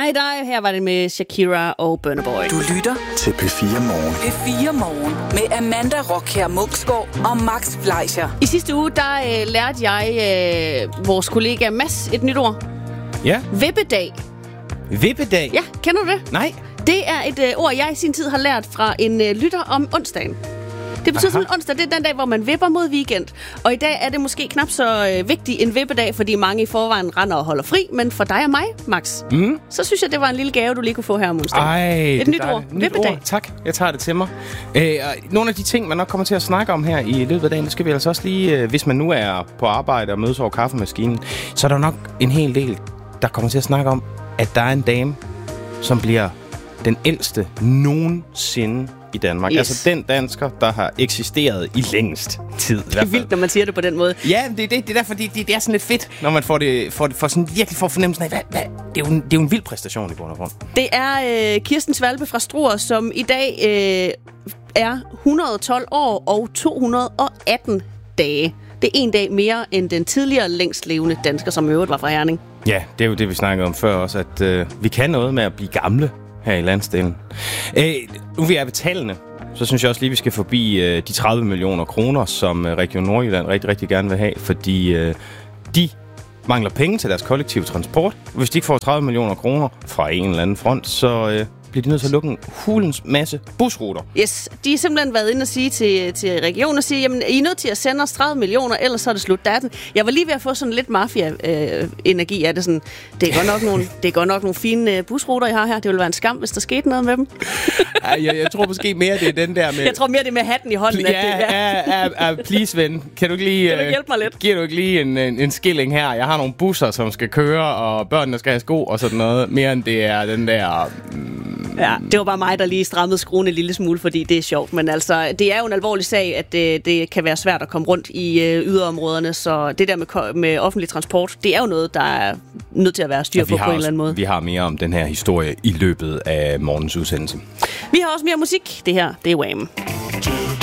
dig. Her var det med Shakira og Burna Boy. Du lytter til P4 Morgen. P4 Morgen med Amanda Rockher Munksgaard og Max Fleischer. I sidste uge, der lærte jeg vores kollega Mads et nyt ord. Ja. Vippedag. Vippedag? Ja, kender du det? Nej. Det er et ord, jeg i sin tid har lært fra en lytter om onsdagen. Det betyder simpelthen onsdag, det er den dag, hvor man vipper mod weekend. Og i dag er det måske knap så vigtig en vippedag, fordi mange i forvejen render og holder fri. Men for dig og mig, Max, så synes jeg, det var en lille gave, du lige kunne få her om onsdagen. Et nyt ord. Vippedag. Tak, jeg tager det til mig. Nogle af de ting, man nok kommer til at snakke om her i løbet af dagen, det skal vi altså også lige, hvis man nu er på arbejde og mødes over kaffemaskinen, så er der nok en hel del, der kommer til at snakke om, at der er en dame, som bliver den ældste nogensinde i Danmark. Yes. Altså den dansker, der har eksisteret i længst tid. Det er vildt, når man siger det på den måde. Ja, det er derfor, det er sådan lidt fedt, når man får sådan virkelig får fornemmelsen af, hvad det er jo en vild præstation i bund og grund. Det er Kirsten Svalbe fra Struer, som i dag er 112 år og 218 dage. Det er en dag mere end den tidligere længst levende dansker, som i øvrigt var fra Herning. Ja, det er jo det, vi snakkede om før også, at vi kan noget med at blive gamle her i landsdelen. Nu vi er ved tallene, så synes jeg også lige, vi skal forbi de 30 millioner kroner, som Region Nordjylland rigtig, rigtig gerne vil have, fordi de mangler penge til deres kollektive transport. Hvis de ikke får 30 millioner kroner fra en eller anden front, så bliver de nødt til at lukke en hulens masse busruter. Yes, de har simpelthen været inde og sige til regionen og sige, jamen, I er nødt til at sende os 30 millioner, ellers så er det slut. Jeg var lige ved at få sådan lidt mafia-energi af det. Sådan, det er godt nok nogle fine busruter, I har her. Det ville være en skam, hvis der skete noget med dem. Jeg tror måske mere, det er den der med... Jeg tror mere, det er med hatten i hånden. Please, ven. Kan du ikke lige... Kan du hjælpe mig lidt? Giver du ikke lige en skilling her? Jeg har nogle busser, som skal køre, og børnene skal have sko og sådan noget. Mere end det er den der... Ja, det var bare mig, der lige strammede skruen en lille smule, fordi det er sjovt. Men altså, det er jo en alvorlig sag, at det kan være svært at komme rundt i yderområderne. Så det der med offentlig transport, det er jo noget, der er nødt til at være styr på en eller anden måde. Vi har mere om den her historie i løbet af morgens udsendelse. Vi har også mere musik. Det her, det er Wham!